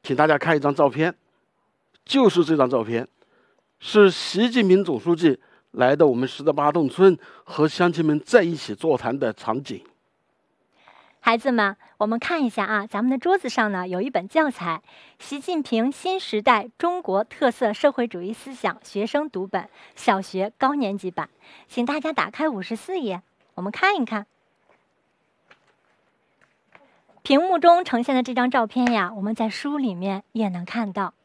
请大家看一张照片，就是这张照片，是习近平总书记来到我们18洞村和乡亲们在一起座谈的场景。 孩子们，我们看一下啊，咱们的桌子上呢有一本教材，习近平新时代中国特色社会主义思想学生读本，小学高年级版，请大家打开54页，我们看一看。屏幕中呈现的这张照片呀，我们在书里面也能看到。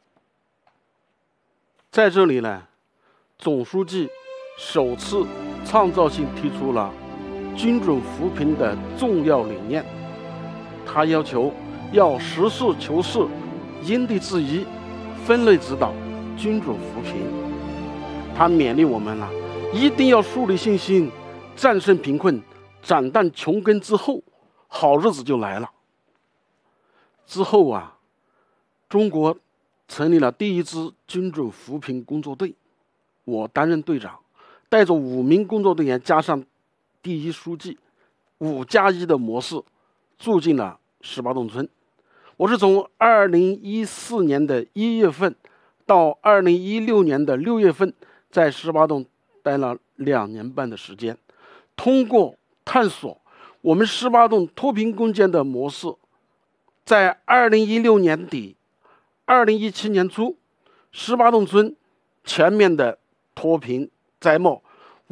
在这里呢，总书记首次创造性提出了均准扶贫的重要理念。他要求要实事求是、因地制宜、分类指导、均准扶贫。他勉励我们了，一定要树立信心，战胜贫困，斩断穷根之后，好日子就来了。之后啊，中国成立了第一支均准扶贫工作队，我担任队长，带着5名工作队员加上第一书记，5+1的模式住进了18洞村。我是从2014年的1月份到2016年的6月份，在18洞待了2年半的时间。通过探索我们18洞脱贫攻坚的模式，在2016年底、2017年初，18洞村全面的脱贫摘帽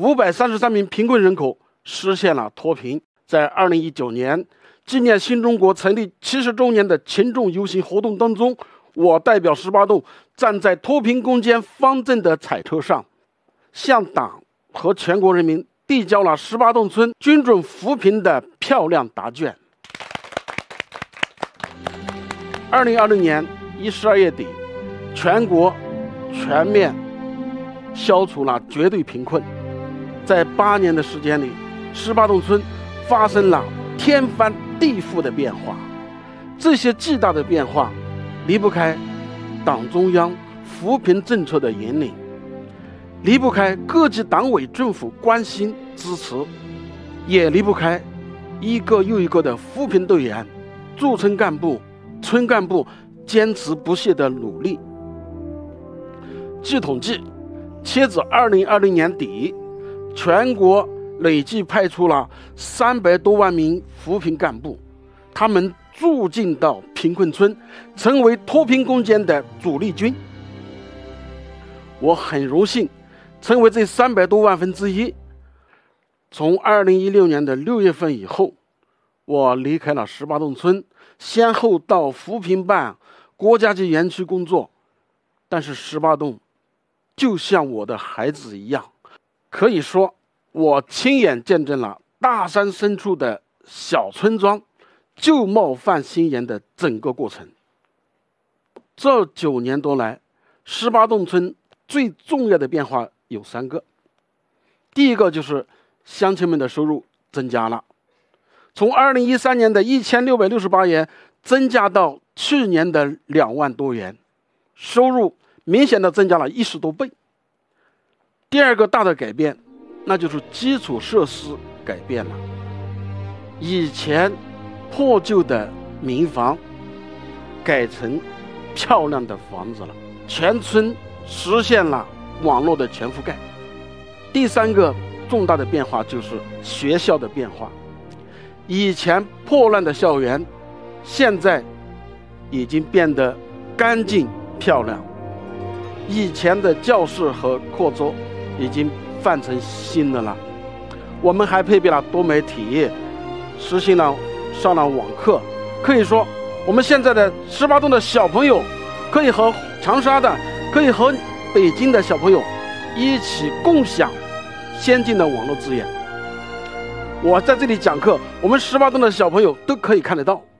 ，533名贫困人口实现了脱贫。在2019年纪念新中国成立70周年的群众游行活动当中，我代表18洞站在脱贫攻坚方阵的彩车上，向党和全国人民递交了18洞村均准扶贫的漂亮答卷。2020年12月底，全国全面消除了绝对贫困。在8年的时间里，18洞村发生了天翻地覆的变化。这些巨大的变化离不开党中央扶贫政策的引领，离不开各级党委政府关心支持，也离不开一个又一个的扶贫队员、驻村干部、村干部坚持不懈的努力。据统计，截止2020年底，全国累计派出了300多万名扶贫干部，他们驻进到贫困村，成为脱贫攻坚的主力军。我很荣幸成为这300多万分之一。从2016年的6月份以后，我离开了18洞村，先后到扶贫办、国家级园区工作。但是18洞就像我的孩子一样，可以说我亲眼见证了大山深处的小村庄旧貌泛新颜的整个过程。这9年多来，18洞村最重要的变化有3个。第一个就是乡亲们的收入增加了，从2013年的1668元增加到去年的2万多元，收入明显的增加了10多倍。第二个大的改变，那就是基础设施改变了。以前破旧的民房改成漂亮的房子了，全村实现了网络的全覆盖。第3个重大的变化就是学校的变化。以前破烂的校园，现在已经变得干净漂亮。以前的教室和课桌已经换成新的了。我们还配备了多媒体，实行了上了网课。可以说，我们现在的18洞的小朋友，可以和长沙的，可以和北京的小朋友一起共享先进的网络资源。我在这里讲课，我们18洞的小朋友都可以看得到。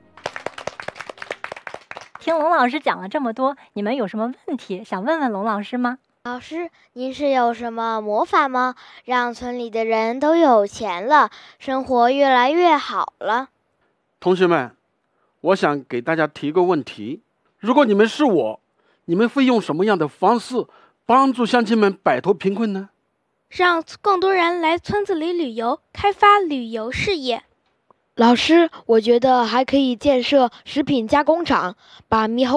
听龙老师讲了这么多，你们有什么问题想问问龙老师吗？ 老师，您是有什么魔法吗？让村里的人都有钱了，生活越来越好了。 同学们，我想给大家提个问题：如果你们是我，你们会用什么样的方式帮助乡亲们摆脱贫困呢？ 让更多人来村子里旅游，开发旅游事业。 老师，我觉得还可以建设食品加工厂，把猕猴